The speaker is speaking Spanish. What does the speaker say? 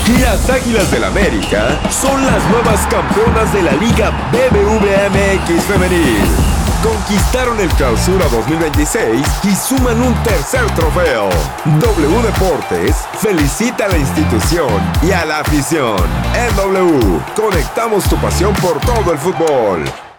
Las Águilas del América son las nuevas campeonas de la Liga BBVA MX Femenil. Conquistaron el Clausura 2026 y suman un tercer trofeo. W Deportes felicita a la institución y a la afición. En W, conectamos tu pasión por todo el fútbol.